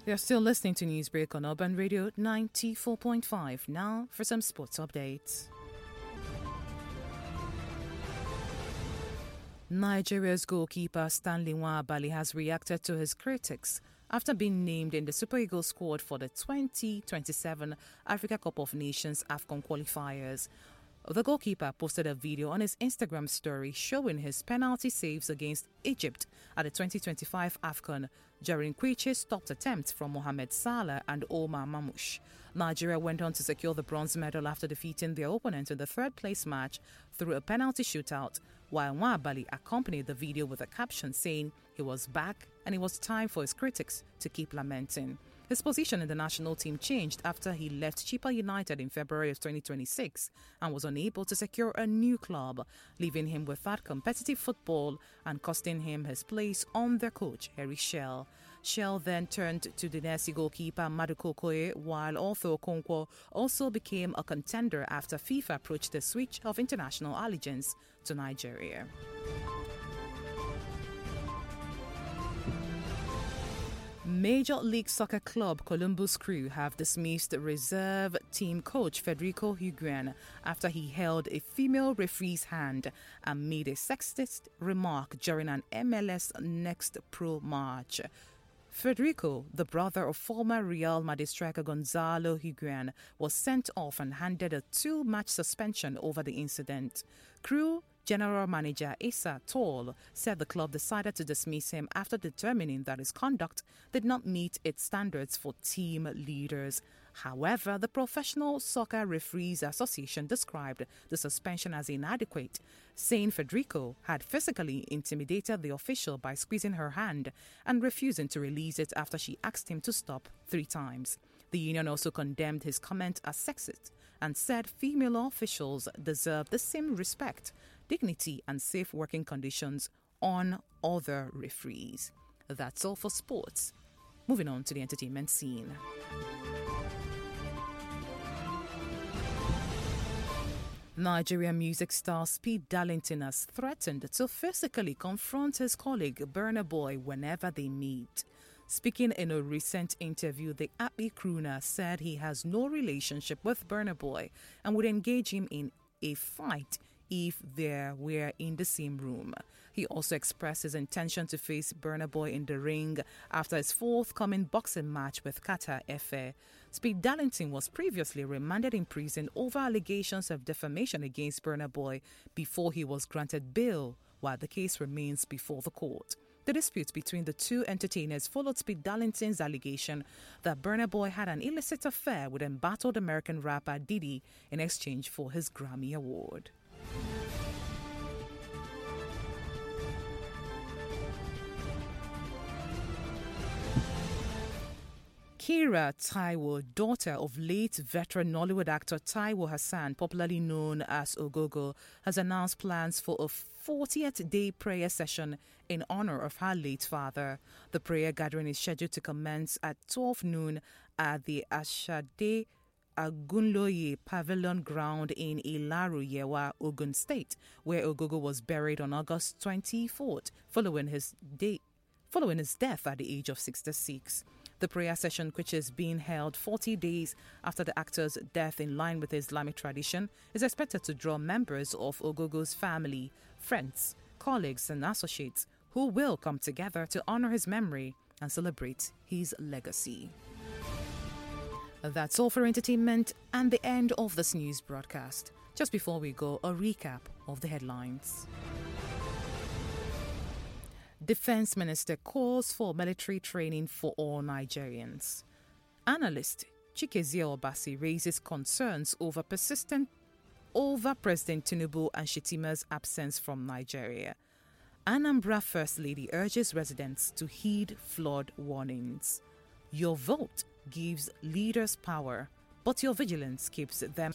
You're still listening to Newsbreak on Urban Radio 94.5. Now for some sports updates. Nigeria's goalkeeper Stanley Nwabali has reacted to his critics after being named in the Super Eagles squad for the 2027 Africa Cup of Nations AFCON qualifiers. The goalkeeper posted a video on his Instagram story showing his penalty saves against Egypt at the 2025 AFCON during Kweche's stopped attempts from Mohamed Salah and Omar Mamouche. Nigeria went on to secure the bronze medal after defeating their opponent in the third-place match through a penalty shootout, while Nwabali accompanied the video with a caption saying he was back and it was time for his critics to keep lamenting. His position in the national team changed after he left Chippa United in February of 2026 and was unable to secure a new club, leaving him without competitive football and costing him his place on their coach, Harry Shell. Shell then turned to the Nesi goalkeeper Maduka Okoye, while Arthur Okonkwo also became a contender after FIFA approached the switch of international allegiance to Nigeria. Major League Soccer club Columbus Crew have dismissed reserve team coach Federico Higuain after he held a female referee's hand and made a sexist remark during an MLS Next Pro match. Federico, the brother of former Real Madrid striker Gonzalo Higuain, was sent off and handed a 2-match suspension over the incident. Crew General Manager Issa Toll said the club decided to dismiss him after determining that his conduct did not meet its standards for team leaders. However, the Professional Soccer Referees Association described the suspension as inadequate, saying Federico had physically intimidated the official by squeezing her hand and refusing to release it after she asked him to stop 3 times. The union also condemned his comment as sexist and said female officials deserve the same respect, dignity and safe working conditions on other referees. That's all for sports. Moving on to the entertainment scene. Nigerian music star Speed Darlington has threatened to physically confront his colleague Burna Boy whenever they meet. Speaking in a recent interview, the Happy crooner said he has no relationship with Burna Boy and would engage him in a fight if they were in the same room. He also expressed his intention to face Burna Boy in the ring after his forthcoming boxing match with Kata Efe. Speed Darlington was previously remanded in prison over allegations of defamation against Burna Boy before he was granted bail, while the case remains before the court. The dispute between the two entertainers followed Speed Darlington's allegation that Burna Boy had an illicit affair with embattled American rapper Diddy in exchange for his Grammy Award. Kira Taiwo, daughter of late veteran Nollywood actor Taiwo Hassan, popularly known as Ogogo, has announced plans for a 40th day prayer session in honor of her late father. The prayer gathering is scheduled to commence at 12 noon at the Ashade Agunloye Pavilion Ground in Ilaru, Yewa, Ogun State, where Ogogo was buried on August 24th following his death at the age of 66. The prayer session, which is being held 40 days after the actor's death in line with Islamic tradition, is expected to draw members of Ogogo's family, friends, colleagues and associates who will come together to honor his memory and celebrate his legacy. That's all for entertainment and the end of this news broadcast. Just before we go, a recap of the headlines. Defense Minister calls for military training for all Nigerians. Analyst Chikezie Obasi raises concerns over President Tinubu and Shettima's absence from Nigeria. Anambra First Lady urges residents to heed flood warnings. Your vote gives leaders power, but your vigilance keeps them